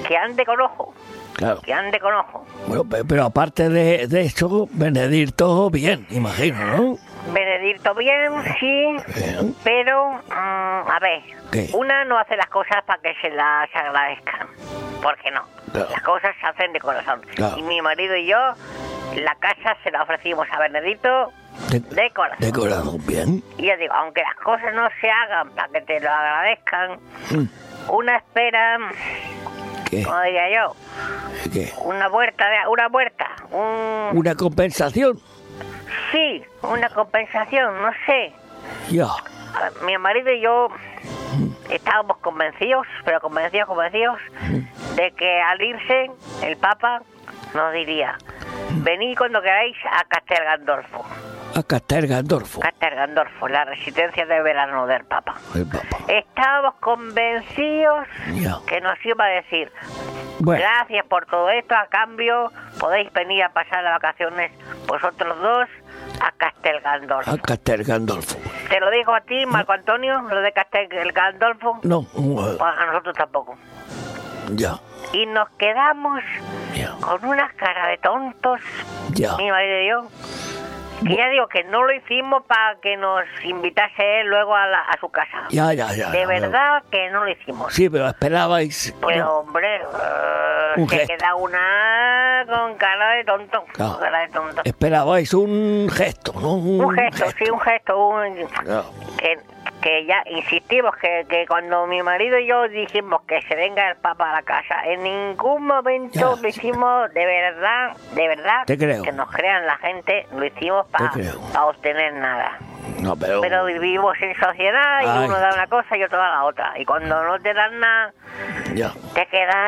que ande con ojo. Claro. Que ande con ojo. Bueno, pero aparte de eso, Benedicto bien, imagino, ¿no? Benedicto bien, sí, Bien. pero, a ver, ¿Qué? una no hace las cosas para que se las agradezcan, porque no, Claro. las cosas se hacen de corazón. Claro. Y mi marido y yo, la casa se la ofrecimos a Benedicto de corazón. De corazón, bien. Y yo digo, aunque las cosas no se hagan para que te lo agradezcan, Mm. una espera, ¿Qué? como diría yo, ¿Qué? una vuelta, ¿Una compensación? sí, una compensación, no sé. Ya. Mi marido y yo estábamos convencidos, pero convencidos, de que al irse el Papa nos diría: venid cuando queráis a Castel Gandolfo. A Castel Gandolfo. Castel Gandolfo, la residencia de verano del Papa. El Papa. Estábamos convencidos Ya. que nos iba a decir: Bueno, gracias por todo esto, a cambio podéis venir a pasar las vacaciones vosotros dos a Castel Gandolfo. a Castel Gandolfo. ¿Te lo digo a ti, Marco Antonio, lo de Castel Gandolfo? No, Pues a nosotros tampoco. ya. Y nos quedamos Ya. con unas caras de tontos, Ya. mi marido y yo. Que ya digo que no lo hicimos para que nos invitase él luego a su casa. Ya. De verdad que no lo hicimos. Sí, pero esperabais. Pues no. hombre, Un se gesto. queda una con cara de tonto. Claro. Con cara de tonto. Esperabais un gesto, ¿no? Un gesto, sí, un gesto. Claro. Que ya insistimos que cuando mi marido y yo dijimos que se venga el Papa a la casa, en ningún momento Ya. lo hicimos de verdad, Te creo. que nos crean la gente, lo hicimos Te para creo. obtener nada. No, pero. Pero vivimos en sociedad y Ay. uno da una cosa y otro da la otra. Y cuando no te dan nada, Ya. te quedas,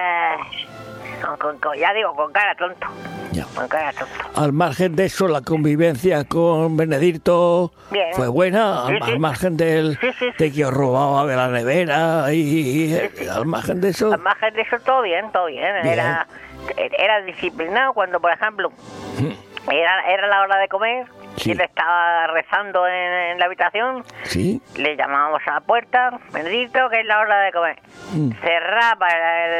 ya digo, con cara tonto. Ya. Con cara tonto. Al margen de eso, la convivencia con Benedicto Bien. fue buena. Sí, Al, sí. al margen del, Sí. de que os robaba de la nevera y al margen de eso. Al margen de eso, todo bien. Bien. Era disciplinado cuando, por ejemplo, era la hora de comer, Sí. y él estaba rezando en la habitación, Sí. le llamábamos a la puerta: Benedicto, que es la hora de comer. Cerraba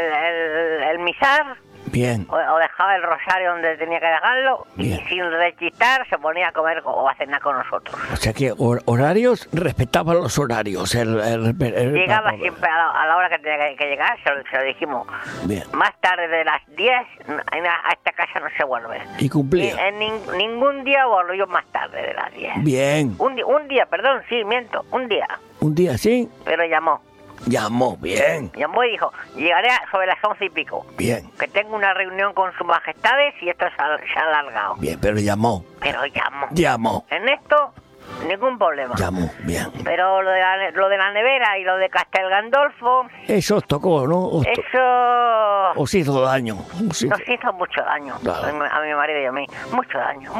el misal, Bien. o dejaba el rosario donde tenía que dejarlo, Bien. y sin rechistar se ponía a comer o a cenar con nosotros. O sea que horarios, respetaba los horarios. Llegaba Papa. siempre a la hora que tenía que llegar, se lo dijimos. Bien. Más tarde de las 10, a esta casa no se vuelve. Y cumplía. En ningún día volvió más tarde de las 10. Bien. Un día, perdón, sí, miento, un día. Un día sí, Pero llamó bien. y dijo: llegaré sobre las 11 y pico, Bien. que tengo una reunión con sus majestades y esto se ha alargado. Bien, pero llamó. Pero llamó. En esto, ningún problema. Llamó. Bien. Pero lo de la nevera y lo de Castel Gandolfo, Eso os tocó, ¿no? eso Os hizo daño. Os hizo- nos hizo mucho daño. Claro. A mi marido y a mí. Mucho daño.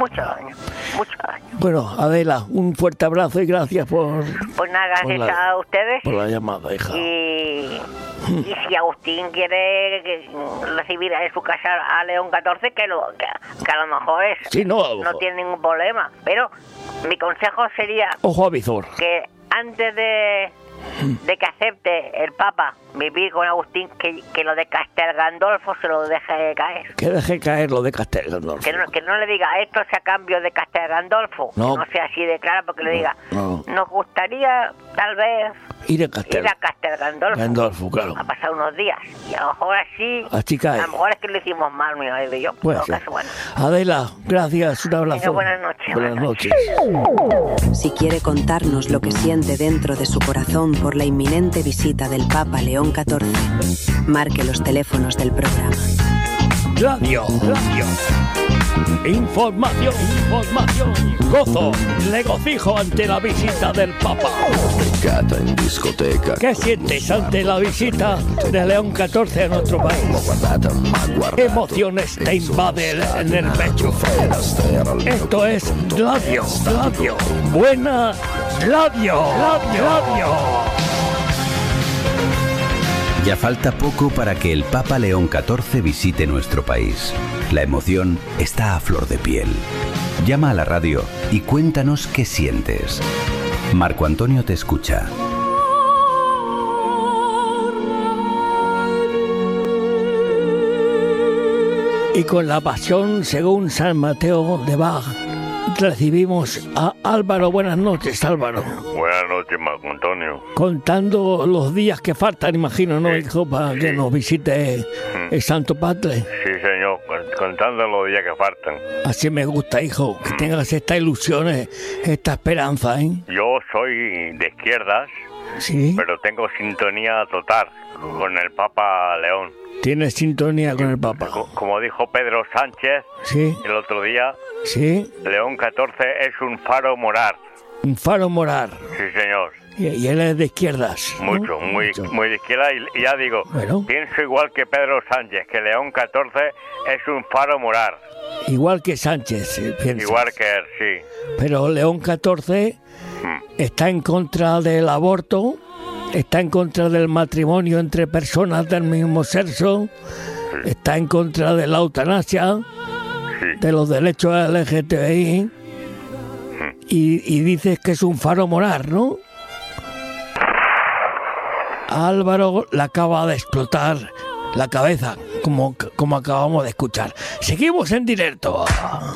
Bueno, Adela, un fuerte abrazo y gracias por Pues nada, gracias Por la- a ustedes. la llamada, hija. Y si Agustín quiere recibir en su casa a León XIV, que a lo mejor Sí, no, a lo no mejor. tiene ningún problema. Pero mi consejo sería Ojo a visor. que antes de que acepte el Papa vivir con Agustín, que lo de Castel Gandolfo se lo deje caer. Que deje caer lo de Castel Gandolfo. Que no le diga: esto es a cambio de Castel Gandolfo. No. Que no sea así de claro, porque le diga: no. nos gustaría tal vez Ir a Castel. ir a Castel Gandolfo. Gandolfo, claro. A pasar unos días. Y a lo mejor así. Así cae. A lo mejor es que lo hicimos mal, mi marido y yo. Puede En todo ser. caso, bueno. Adela, gracias, un abrazo. Venga, buenas noches. Buenas noches. Si quiere contarnos lo que siente dentro de su corazón por la inminente visita del Papa León XIV, marque los teléfonos del programa. Radio. Información. Gozo, regocijo ante la visita del Papa. In discoteca. ¿Qué sientes ante la visita de León XIV a nuestro país? ¿Qué emociones te invaden en el pecho? Esto es Radio. Buena Radio. Ya falta poco para que el Papa León XIV visite nuestro país. La emoción está a flor de piel. Llama a la radio y cuéntanos qué sientes. Marco Antonio te escucha. Y con la pasión según San Mateo de Bach recibimos a Álvaro. Buenas noches, Álvaro. Buenas noches, Marco Antonio. Contando los días que faltan, imagino, ¿no, hijo? Para que nos visite el Santo Padre. Sí, señor, contando los días que faltan. Así me gusta, hijo, que tengas esta ilusión, esta esperanza, ¿eh? Yo soy de izquierdas, Sí. pero tengo sintonía total con el Papa León. ¿Tienes sintonía con el Papa? Como dijo Pedro Sánchez Sí. el otro día, Sí. León XIV es un faro moral. Un faro moral. Sí, señor. Y él es de izquierdas, ¿no? Mucho, muy de izquierda. Y ya digo, Bueno. pienso igual que Pedro Sánchez, que León XIV es un faro moral. Igual que Sánchez, piensas. Igual que él, sí. Pero León XIV está en contra del aborto, está en contra del matrimonio entre personas del mismo sexo, está en contra de la eutanasia, de los derechos LGTBI, y dices que es un faro moral, ¿no? A Álvaro le acaba de explotar la cabeza, como acabamos de escuchar. Seguimos en directo.